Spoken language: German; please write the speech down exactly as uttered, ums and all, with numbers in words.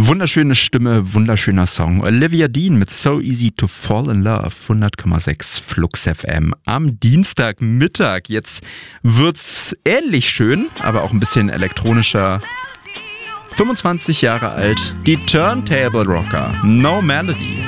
Wunderschöne Stimme, wunderschöner Song. Olivia Dean mit So Easy to Fall in Love, hundert Komma sechs Flux F M am Dienstagmittag. Jetzt wird's ähnlich schön, aber auch ein bisschen elektronischer. fünfundzwanzig Jahre alt, die Turntable Rocker, No Melody.